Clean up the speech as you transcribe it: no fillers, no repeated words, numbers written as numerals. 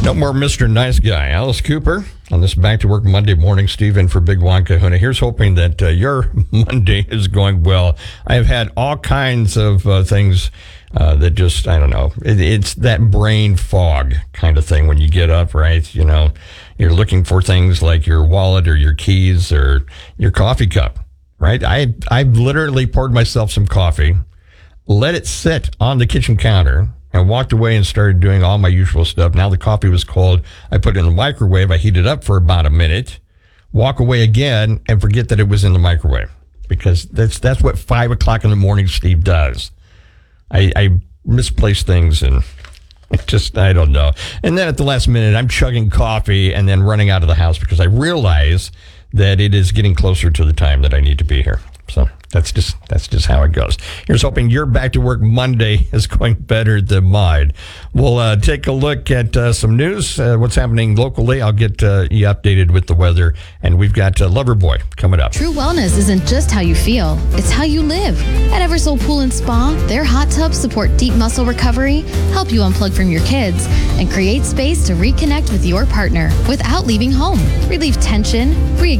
No more Mr. Nice Guy. Alice Cooper on this Back to Work Monday morning. Steve in for Big Juan Kahuna. Here's hoping that your Monday is going well. I have had all kinds of things that just, I don't know. It's that brain fog kind of thing when you get up, right? You know, you're looking for things like your wallet or your keys or your coffee cup, right? I literally poured myself some coffee, let it sit on the kitchen counter, and walked away and started doing all my usual stuff. Now the coffee was cold. I put it in the microwave. I heat it up for about a minute, walk away again, and forget that it was in the microwave. Because that's what 5 o'clock in the morning Steve does. I misplace things and I don't know. And then at the last minute, I'm chugging coffee and then running out of the house because I realize that it is getting closer to the time that I need to be here. So that's just how it goes. Here's hoping your Back to Work Monday is going better than mine. We'll take a look at some news, what's happening locally. I'll get you updated with the weather, and we've got Loverboy coming up. True wellness isn't just how you feel, it's how you live. At Eversoul Pool and Spa, their hot tubs support deep muscle recovery, help you unplug from your kids, and create space to reconnect with your partner without leaving home. Relieve tension,